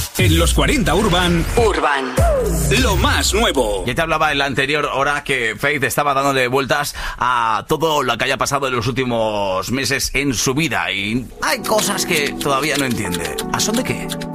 En los 40 Urban. Lo más nuevo. Ya te hablaba en la anterior hora que Faith estaba dándole vueltas a todo lo que haya pasado en los últimos meses en su vida. Y hay cosas que todavía no entiende. ¿A son de qué?